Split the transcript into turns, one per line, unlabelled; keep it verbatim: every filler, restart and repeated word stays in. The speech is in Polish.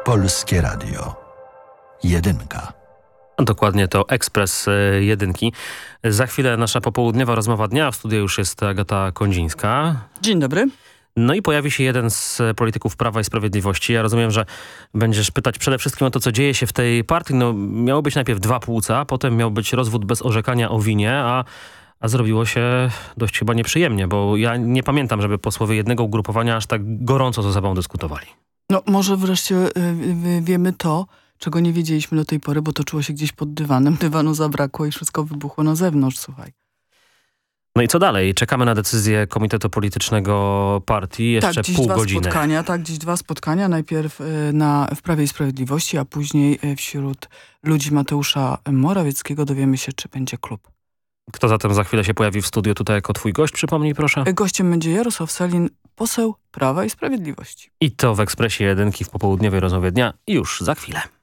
Polskie Radio. Jedynka.
Dokładnie to Ekspres Jedynki. Za chwilę nasza popołudniowa rozmowa dnia. W studiu już jest Agata Kondzińska.
Dzień dobry.
No i pojawi się jeden z polityków Prawa i Sprawiedliwości. Ja rozumiem, że będziesz pytać przede wszystkim o to, co dzieje się w tej partii. No, miało być najpierw dwa płuca, potem miał być rozwód bez orzekania o winie, a, a zrobiło się dość chyba nieprzyjemnie, bo ja nie pamiętam, żeby posłowie jednego ugrupowania aż tak gorąco ze sobą dyskutowali.
No może wreszcie y, y, wiemy to, czego nie wiedzieliśmy do tej pory, bo toczyło się gdzieś pod dywanem. Dywanu zabrakło i wszystko wybuchło na zewnątrz, słuchaj.
No i co dalej? Czekamy na decyzję Komitetu Politycznego Partii. Jeszcze
tak, dziś
pół
dwa
godziny.
Spotkania, tak, dziś dwa spotkania. Najpierw y, na, w Prawie i Sprawiedliwości, a później y, wśród ludzi Mateusza Morawieckiego dowiemy się, czy będzie klub.
Kto zatem za chwilę się pojawi w studiu tutaj jako twój gość? Przypomnij proszę.
Y, Gościem będzie Jarosław Sellin, poseł Prawa i Sprawiedliwości.
I to w Ekspresie Jedynki w popołudniowej rozmowie dnia już za chwilę.